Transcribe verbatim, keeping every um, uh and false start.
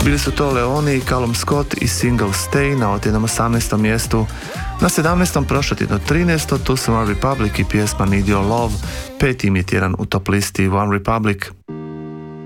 Bili su to Leoni i Callum Scott i single Stay na otjednom osamnaestom mjestu. Na sedamnaestom prošlotjedno trinaesto tu su One Republic i pjesma Need Your Love, peti im je tjedan u top listi One Republic.